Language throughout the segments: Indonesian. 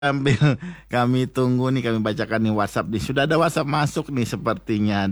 Sambil kami tunggu nih, kami bacakan nih WhatsApp nih. Sudah ada WhatsApp masuk nih sepertinya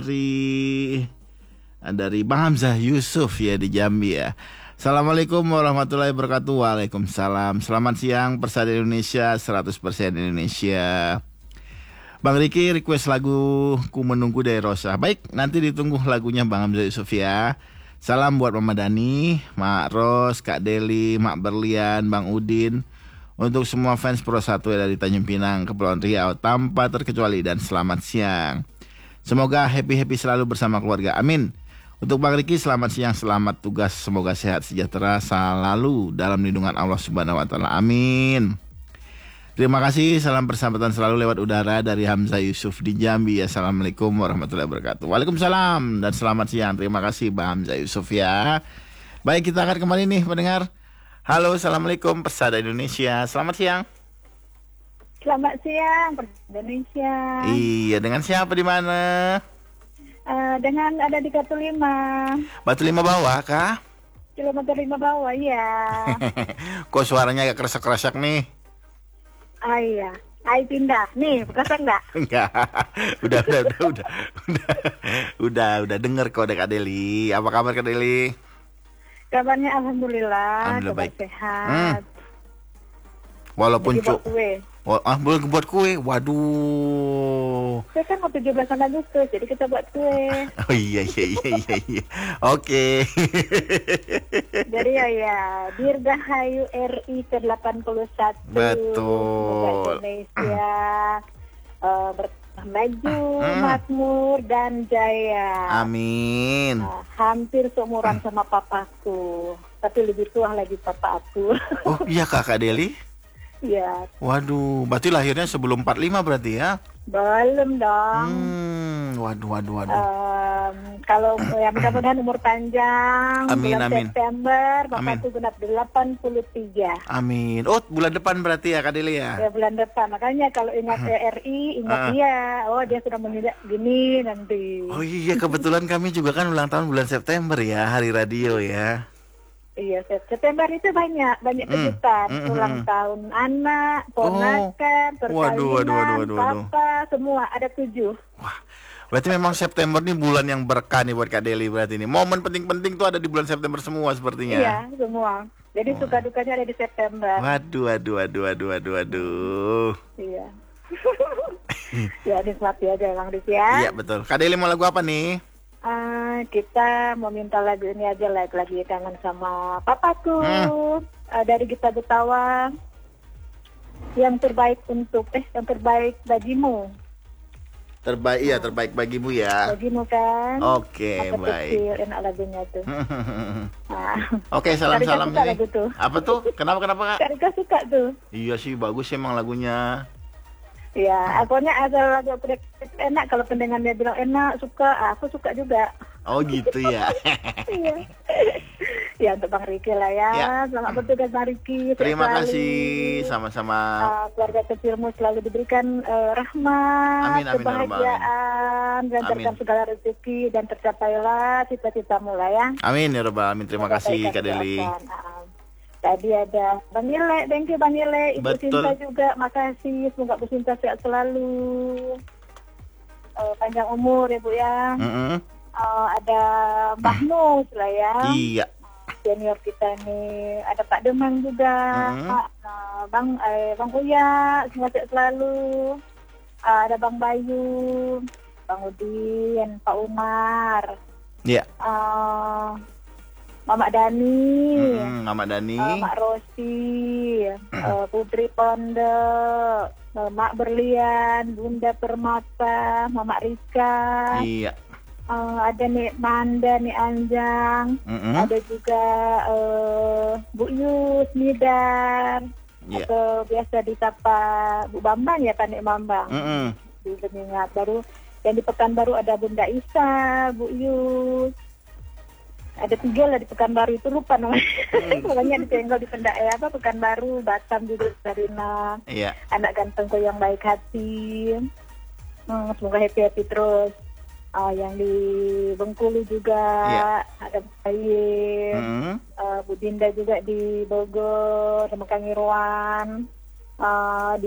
dari Bang Hamzah Yusuf ya di Jambi ya. Assalamualaikum warahmatullahi wabarakatuh. Waalaikumsalam. Selamat siang Persada Indonesia 100% Indonesia. Bang Riki request lagu Ku Menunggu dari Rosa. Baik, nanti ditunggu lagunya Bang Hamzah Yusuf ya. Salam buat Mama Dani, Mak Ros, Kak Deli, Mak Berlian, Bang Udin. Untuk semua fans Pro 1 dari Tanjung Pinang, Kepulauan Riau, tanpa terkecuali, dan selamat siang. Semoga happy-happy selalu bersama keluarga, amin. Untuk Bang Riki, selamat siang, selamat tugas, semoga sehat sejahtera selalu dalam lindungan Allah Subhanahu wa Ta'ala, amin. Terima kasih, salam persahabatan selalu lewat udara dari Hamzah Yusuf di Jambi. Assalamualaikum warahmatullahi wabarakatuh. Waalaikumsalam dan selamat siang. Terima kasih Bang Hamzah Yusuf ya. Baik, kita akan kembali nih pendengar. Halo, assalamualaikum Persada Indonesia. Selamat siang. Selamat siang Persada Indonesia. Iya, dengan siapa di mana? Dengan ada di Batu Lima. Batu Lima bawah kah? Kilometer 5 bawah, ya. Kok suaranya agak kresek-kresek nih? Iya. Ayo pindah. Nih, bekasnya enggak? Enggak. Udah denger kok Kak Deli. Apa kabar Kak Deli? Kabarnya alhamdulillah baik. Sehat. Walaupun buat kue. boleh buat kue. Waduh. Saya kan mau 17 Agustus, jadi kita buat kue. Oh iya. Oke. Jadi ya, Dirgahayu RI ke-81. Betul. Indonesia maju, makmur dan jaya. Amin. Hampir seumuran sama papaku, tapi lebih tua lagi papa aku. Oh iya Kakak Deli? Iya. Waduh, berarti lahirnya sebelum 45 berarti ya? Belum dong. Waduh. Kalau ya mudah-mudahan umur panjang. Amin, bulan amin. September, Amin. papaku genap 83. Amin. Oh, bulan depan berarti ya Kak Deli ya? Ya bulan depan, makanya kalau ingat RI, ingat dia. Oh, dia sudah menginjak gini nanti. Oh iya, kebetulan kami juga kan ulang tahun bulan September ya, hari radio ya. Iya, September itu banyak kejutan. Ulang tahun anak, ponakan, perkawinan, papa, semua ada 7. Wah, berarti memang September nih bulan yang berkah nih buat Kak Deli berarti nih. Momen penting-penting tuh ada di bulan September semua sepertinya. Iya, semua. Jadi suka dukanya ada di September. Waduh. Iya. Ya, nikmati aja Bang Rizky ya. Iya, betul. Kak Deli mau lagu apa nih? Kita mau minta lagu ini aja, lagi kangen sama papaku. Dari Gita Gutawa. Yang terbaik bagimu. Terbaik bagimu ya. Bagimu kan. Oke, masa baik. kecil, enak lagunya tuh. Oke, salam-salam Karika suka nih. lagu tuh. Apa tuh? Kenapa Kak? Karika suka tuh. Iya sih, bagus emang lagunya. Ya, akhirnya ada lagu enak, kalau pendengarnya bilang enak, suka, aku suka juga. Oh gitu ya. Iya. Ya, untuk Bang Riki lah ya. Selamat bertugas Bang Riki. Terima kasih, sama-sama. Keluarga kecilmu selalu diberikan rahmat, kebahagiaan, lancarkan segala rezeki, dan tercapailah cita-citamu lah ya. Amin ya Rabbal Alamin. Terima kasih Kak Deli. Tadi ada Bang Nile, thank you Bang Nile. Ibu Betul. Sinta juga, makasih. Semoga Bu Sinta sehat selalu. Panjang umur ya Bu ya. Ada Mbah Mus lah ya. Iya. Senior kita nih. Ada Pak Demang juga. Bang Uya, semoga sehat selalu. Ada Bang Bayu, Bang Udin, Pak Umar. Iya. Mama Dani, Mak Rosi, Putri Pondok, Mak Berlian, Bunda Permata, Mama Rika, Iya. Ada nih Manda, nih Anjang, ada juga Bu Yus, Midar, atau biasa disapa Bu Bambang ya kan, Nek Bambang. Di Beningat baru, dan di Pekanbaru ada Bunda Isa, Bu Yus. Ada 3 lah di Pekanbaru itu, lupa namanya. Pokoknya ditinggal di Pekanbaru, Batam juga Sarina. Iya. Anak gantengku yang baik hati. Semoga happy terus. Yang di Bengkulu juga ada Bayi. Bu Dinda juga di Bogor, sama Kang Irwan. di